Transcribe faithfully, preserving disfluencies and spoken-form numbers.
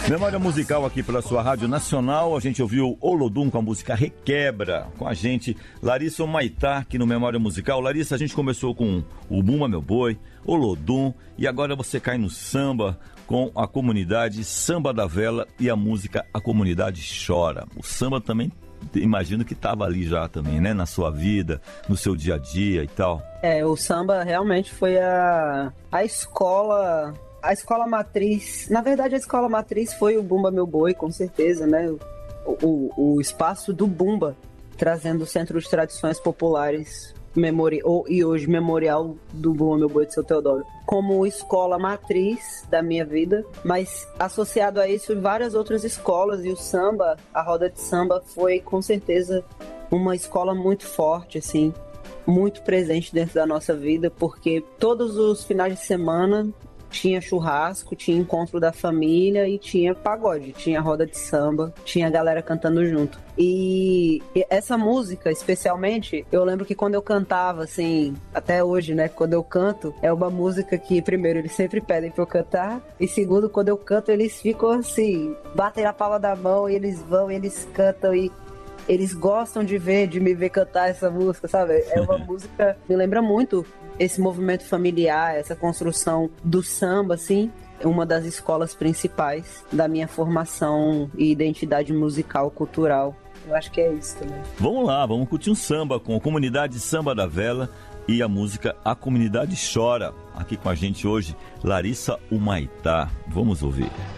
Memória musical aqui pela sua Rádio Nacional. A gente ouviu Olodum com a música Requebra. Com a gente, Larissa Humaitá, aqui no Memória Musical. Larissa, a gente começou com o Bumba Meu Boi, Olodum, e agora você cai no samba com a comunidade Samba da Vela e a música A Comunidade Chora. O samba também, imagino que estava ali já também, né? Na sua vida, no seu dia a dia e tal. É, o samba realmente foi a, a escola... A escola matriz, na verdade a escola matriz foi o Bumba Meu Boi, com certeza, né? O, o, o espaço do Bumba, trazendo o Centro de Tradições Populares memori- ou, e hoje Memorial do Bumba Meu Boi de Seu Teodoro, como escola matriz da minha vida, mas associado a isso várias outras escolas, e o samba, a roda de samba foi com certeza uma escola muito forte, assim, muito presente dentro da nossa vida, porque todos os finais de semana tinha churrasco, tinha encontro da família e tinha pagode, tinha roda de samba, tinha a galera cantando junto. E essa música, especialmente, eu lembro que quando eu cantava, assim, até hoje, né, quando eu canto, é uma música que, primeiro, eles sempre pedem pra eu cantar, e segundo, quando eu canto, eles ficam assim, batem na palma da mão e eles vão, e eles cantam e eles gostam de ver, de me ver cantar essa música, sabe? É uma música, me lembra muito esse movimento familiar, essa construção do samba, assim, uma das escolas principais da minha formação e identidade musical, cultural. Eu acho que é isso também. Vamos lá, vamos curtir um samba com a comunidade Samba da Vela e a música A Comunidade Chora. Aqui com a gente hoje, Larissa Humaitá. Vamos ouvir.